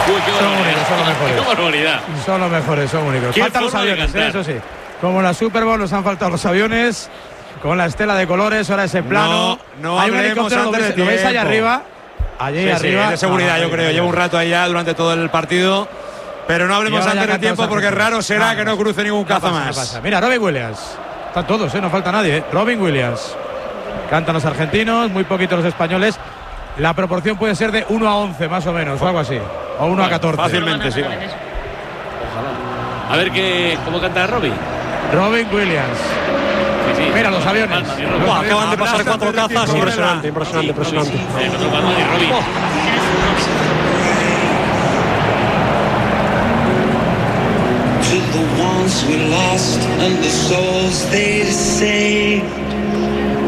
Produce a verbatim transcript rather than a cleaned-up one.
Uy, qué son únicos, son los mejores. Qué barbaridad. Son los mejores, son únicos. Faltan los aviones, ¿eh? Eso sí. Como en la Super Bowl nos han faltado los aviones, con la estela de colores, ahora ese plano. No, no hay un helicóptero, ¿lo veis, lo veis allá arriba? Allí sí, arriba. Sí, es de seguridad, ah, yo creo. Lleva un rato allá durante todo el partido. Pero no hablemos antes del tiempo porque raro será no, que no cruce ningún caza no pasa, más. No pasa. Mira, Robin Williams. Están todos, ¿eh? No falta nadie, ¿eh? Robin Williams. Cantan los argentinos, muy poquitos los españoles. La proporción puede ser de uno a once, más o menos, o algo así. O uno a catorce. Fácilmente, sí. Ojalá. A ver qué, cómo canta Robin. Robin Williams. Sí, sí. Mira los aviones. Palma, los Wow, aviones. acaban de pasar cuatro cazas. Impresionante, impresionante, impresionante. Sí, sí. Eh, otro Palma y Robin. Oh. To the ones we lost and the souls they say